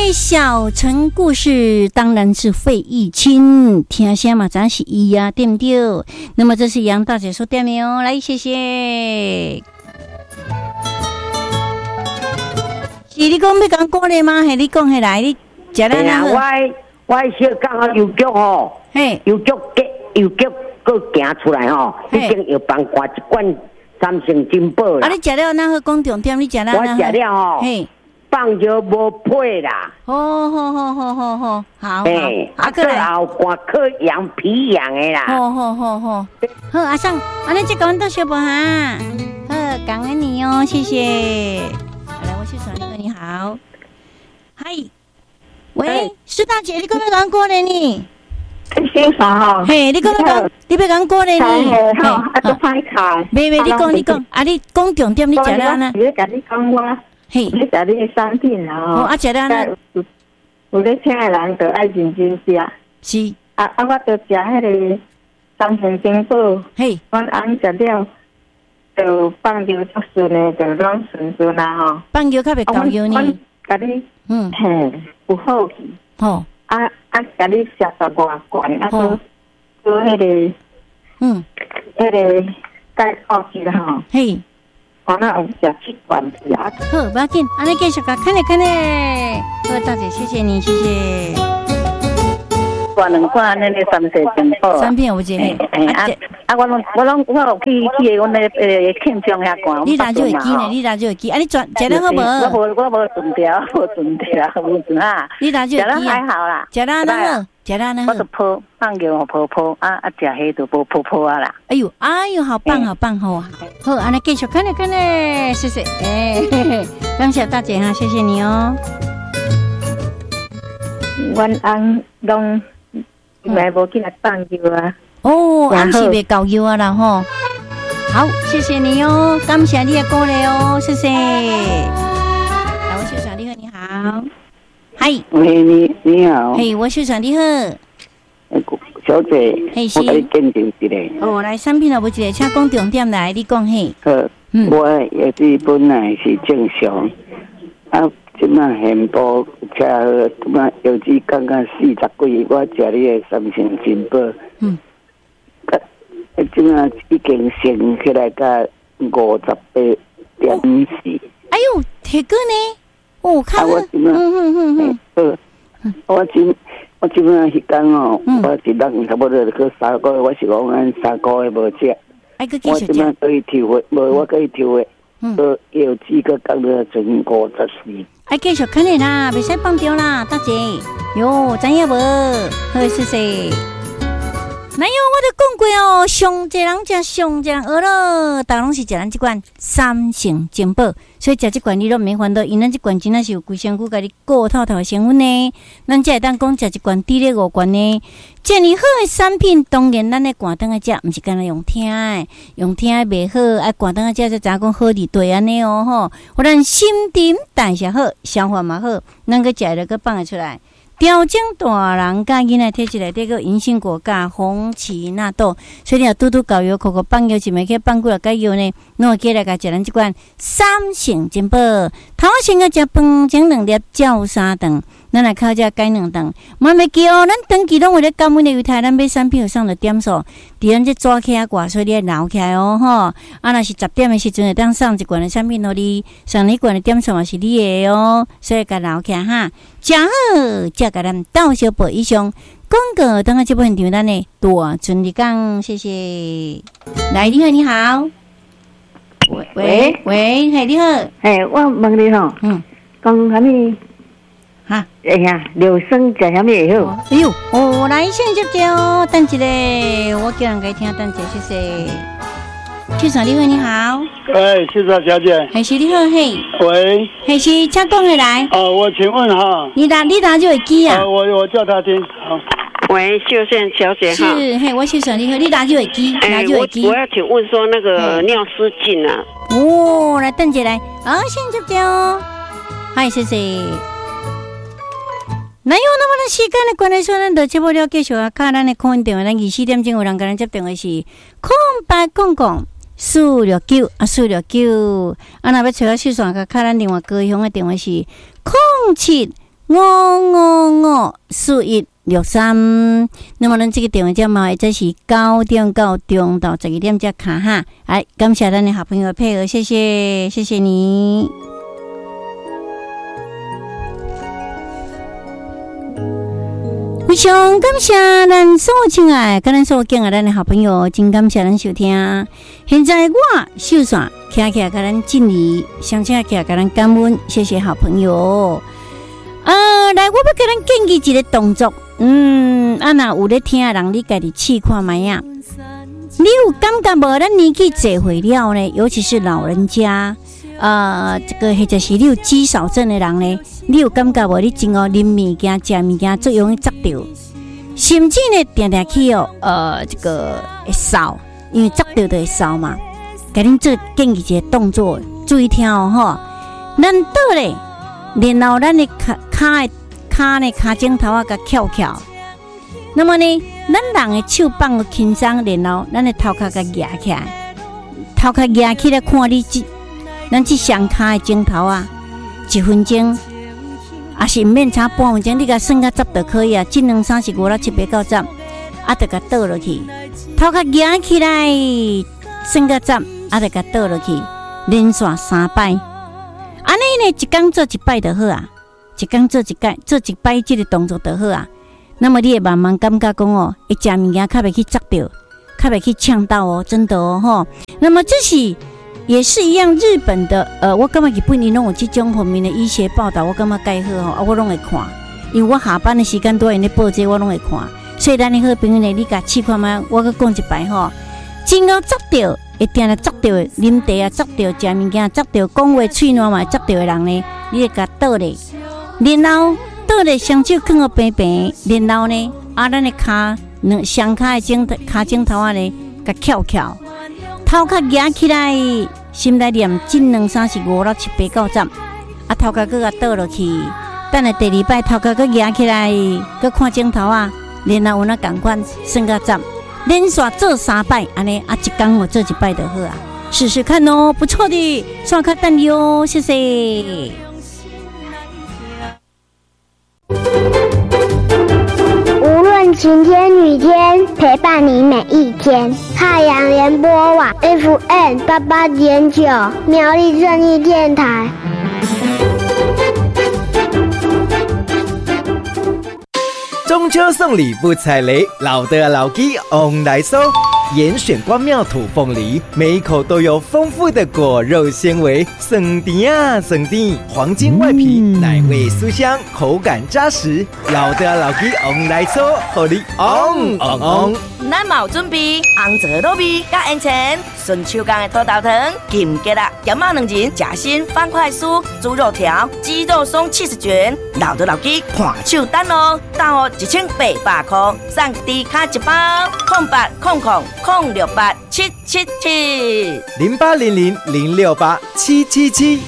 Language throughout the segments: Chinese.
小城故事当然是费玉清，听声嘛，咱是伊啊，对不对？那么这是杨大姐说对没有？来，谢谢。是你讲要讲歌嘞吗？还你讲下来，你食咱那个？我小刚好邮局吼，邮局搁行出来吼，已经又放挂一罐三星金宝啦。 啊，你食了那个讲重点，你食了？ 我食了吼，放药无配啦。 好，好。 最后挂克羊皮羊的啦。 好，阿尚，安尼这个阮到小宝哈，好，感恩你哦，谢谢。来，我去传一个你好，嗨，喂，苏大姐，你讲要讲过来呢？ 先生吼， 嘿，你讲要讲，你要讲过来呢？ 好，啊，都歹卡。 没，你讲，啊，你讲重点，你食了呢？ 我甲你讲我。嘿，你食你的产品啦吼， 啊，食了呢？ 有咧请的人就爱认真食。 是。 我就食迄个三星金宝。嘿，阮翁食了，就放尿足顺的，就拢顺啦吼。 放尿较袂够尿呢？ 甲你，嘿，有好去。吼。甲你食15罐，做迄个，迄个钙靠剂啦吼。嘿。我那有食7罐啊！ 好，不要紧，安尼继续讲，看咧。好，大姐，谢谢你，谢谢。 罐2罐那个三星金宝。 3片有一个。 我有去阮那庆中遐罐。 你拿就会记呢，你拿就会记。啊，你食得好无？ 我无顺调，无顺啊。 你拿就会记。 还好啦。 食得好，食得好。 我就泡放尿泡啊，食迄就无泡啊啦。 哎呦，好棒，好，安尼继续看咧，谢谢。感谢大姐哈，谢谢你哦。 阮翁拢来无起来放尿啊。 哦，俺是袂够药啊啦吼。好，谢谢你哦，感谢你的鼓励哦，谢谢。来，我秀传你好，你好，嗨， 喂，你好， 嘿，我秀传你好， 小姐，我给你鉴定一下。 哦，来，产品有无一个，请讲重点来，你讲嘿。 我也是本来是正常，啊，即马现部吃好，尤其刚刚40几，我食你的三星金宝。即马已经升起来到58.4。 哎呦，铁哥呢？哦，看我即马，我即马迄天哦，我一人差不多去3个月，我是讲咱3个月无食。我即马可以抽的，无我可以抽的，有几个讲了剩54。 爱继续看你啦，袂使放掉啦，大姐。哟，知影无？好，谢谢。哪有我都讲过哦，上济人食上济人饿咯，大拢是食咱这款三星金宝，所以食这款你都免烦恼，因咱这款真的是有规身躯甲你顾透透的成分呢。咱才会当讲食一罐低咧5罐呢。这么好的产品，当然咱咧挂灯啊食，毋是干那用听的，用听的袂好，爱挂灯啊食才知讲好伫对安尼哦吼。互咱心情代谢好，消化嘛好，咱个食了个放得出来。调整大人甲囡仔体质内底个银杏果甲红荠纳豆，所以你要拄拄搞药，口口放药，一暝去放几落个药呢？侬会记来甲食咱即款三星金宝，头先个食饭前2粒，照3顿，咱来靠这改2顿。莫袂记哦，咱长期拢为了感恩的犹太，咱买产品有上的点数，伫咱这抓起来挂，所以你要留起来哦吼。啊，若是10点的时阵，会当送一罐的产品互你，送你罐的点数嘛是你的哦，所以甲留起来哈。食好，才甲咱到小宝以上广告，等下这部分场咱的大顺利讲，谢谢。来，你好，你好。喂，嘿，你好。 嘿，我问你吼，讲啥物？ 哈， 哎呀，刘生食啥物会好？ 哎呦，哦，来先接接哦，等一下，我叫人家听，等一下，谢谢。秀嫂，你好，你好。 喂，秀嫂小姐。 还是你好，嘿。 喂。 还是请讲下来。 我请问哈。 你打就会记啊。 我叫他听。好。 喂，秀倩小姐哈。 是，嘿，我秀嫂，你好，你打就会记，打就会记。 我要请问说那个尿失禁啊。 哦，来等一下来，先接接哦。嗨，谢谢。哪有那么的时间的关系说，咱就节目了继续啊，卡咱的空运电话，咱24点钟有人跟咱接电话是0800-469469，若要找我秀嫂，卡咱电话高雄的电话是 554163。那么咱这个电话号码这是9点到中到12点才卡哈。来，感谢咱的好朋友配合，谢谢你。非常感谢咱所有亲爱跟咱所敬爱咱的好朋友，真感谢咱收听。现在我秀线徛起来跟咱敬礼，相请起来跟咱感恩，谢谢好朋友。来，我要给咱建议一个动作。若有咧听的人，你家己试看卖啊。你有感觉无？咱年纪坐岁了呢，尤其是老人家，这个或者是你有肌少症的人呢，你有感觉无？你真啉物件、食物件最容易砸到，甚至呢，定定去这个会扫，因为砸到就会扫嘛。给恁做建议一个动作，注意听吼。咱倒咧，然后咱的骹枕头甲翘翘。那么呢，咱人的手放轻松，然后咱的头壳甲压起来，头壳压起来看你咱这双骹的枕头1分钟，也是唔免差半分钟，你甲算到10就可以啊。1、2、3、4、5、6、7、8、9、10，就甲倒落去，头壳压起来，算到10，就甲倒落去，连续3摆。安尼呢，一天做1摆就好啊，一天做一摆，这个动作就好啊。那么你会慢慢感觉讲会食物件较袂去砸到，较袂去呛到哦，真的哦吼。那么这是也是一样，日本的我感觉日本伊拢有这种方面的医学报道，我感觉介好吼，我拢会看，因为我下班的时间都在咧报这，我拢会看。所以咱的好朋友呢，你甲试看卖，我佮讲一摆吼，真够砸到，会定来砸到，啉茶砸到，食物件砸到，讲话喙烂嘛砸到的人呢，你会甲倒咧，然后。倒咧双手放个平平，然后呢，咱的双骹的骹枕头呢，甲翘翘，头壳压起来，心内念1、2、3、4、5、6、7、8、9、10，头壳搁甲倒落去，等下第2摆头壳搁压起来，搁看枕头然后有那共款算到10，连续做3摆，安尼一天我做1摆就好啊，试试看哦，不错的，刷卡等你哦，谢谢。 无论晴天雨天，陪伴你每一天。太阳联播网 FM 88.9，苗栗正义电台。 中秋送礼不踩雷，老的老鸡 on 来收。严选关庙土凤梨，每一口都有丰富的果肉纤维，酸甜啊酸甜，黄金外皮，奶味酥香，口感扎实。老的老鸡 on 来收，互你 on。 咱嘛有准备红枣糯米加烟钱，顺手工的土豆糖、金桔啦、咸肉2仁、夹心方块酥、猪肉条、鸡肉松70卷，老的老鸡看手等哦，单号1800块，送低卡1包，0800-068-777 0800-068-777。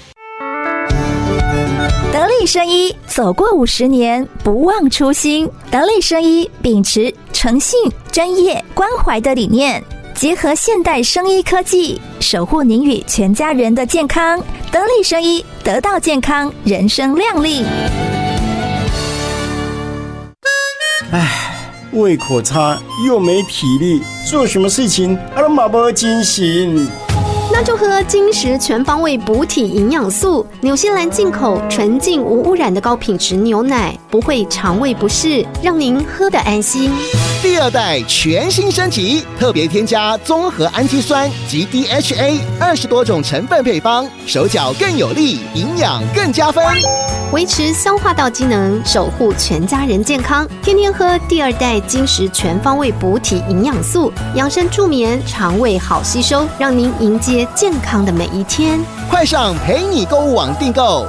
得力生医走过50年，不忘初心。得力生医秉持诚信、专业、关怀的理念，结合现代生医科技，守护您与全家人的健康。得力生医，得到健康，人生亮丽。 胃口差又没体力，做什么事情都没精神。 那就喝金石全方位补体营养素，纽西兰进口纯净无污染的高品质牛奶，不会肠胃不适，让您喝得安心。 第2代全新升级，特别添加综合氨基酸及 DHA 20多种成分配方，手脚更有力，营养更加分， 维持消化道机能，守护全家人健康。天天喝第2代金石全方位补体营养素，养生助眠，肠胃好吸收，让您迎接健康的每一天。 快上陪你购物网订购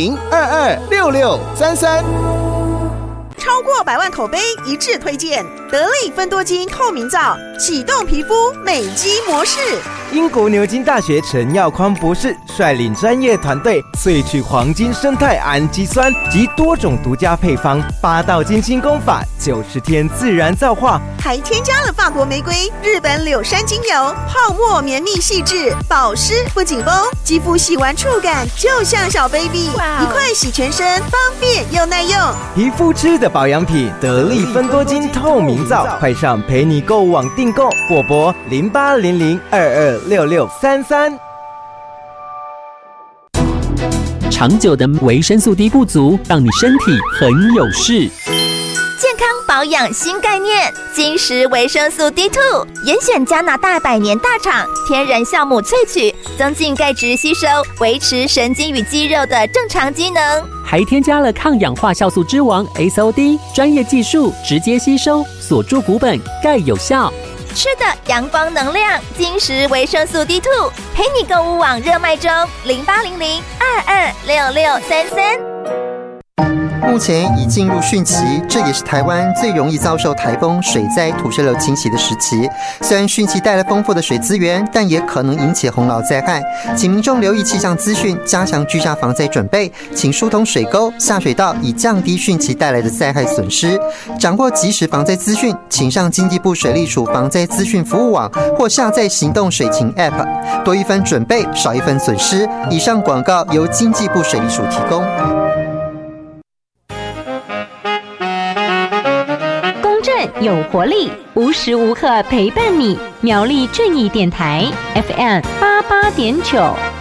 0800-226633。 超过100万口碑一致推荐， 得力芬多精透明皂，启动皮肤美肌模式。 英国牛津大学陈耀匡博士率领专业团队萃取黄金生态氨基酸及多种独家配方，8道精心工法，90天自然皂化， 还添加了法国玫瑰、日本柳杉精油，泡沫绵密细致，保湿不紧绷，肌肤洗完触感就像小 baby， 一块洗全身，方便又耐用。 皮肤吃的保养品，得力芬多精透明皂，快上陪你购物网订购，或拨0800226633。 长久的维生素 D 不足，让你身体很有事。 健康保养新概念，金石维生素 D2， 严选加拿大100年大厂天然酵母萃取，增进钙质吸收，维持神经与肌肉的正常机能。 还添加了抗氧化酵素之王 SOD， 专业技术直接吸收，锁住骨本，钙有效。 吃的阳光能量，金石维生素 D2， 陪你购物网热卖中，0800226633。 目前已进入汛期，这也是台湾最容易遭受台风、水灾、土石流侵袭的时期。虽然汛期带来丰富的水资源，但也可能引起洪涝灾害，请民众留意气象资讯，加强居家防灾准备，请疏通水沟、下水道，以降低汛期带来的灾害损失。掌握即时防灾资讯，请上经济部水利署防灾资讯服务网，或下载行动水情 App， 多一分准备，少一分损失。以上广告由经济部水利署提供。 有活力，无时无刻陪伴你。苗栗正义电台 FM88.9。